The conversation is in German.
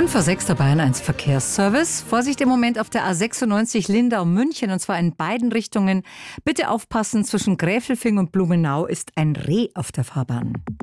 5:06 der Bayern 1 Verkehrsservice. Vorsicht im Moment auf der A96 Lindau-München und zwar in beiden Richtungen. Bitte aufpassen, zwischen Gräfelfing und Blumenau ist ein Reh auf der Fahrbahn.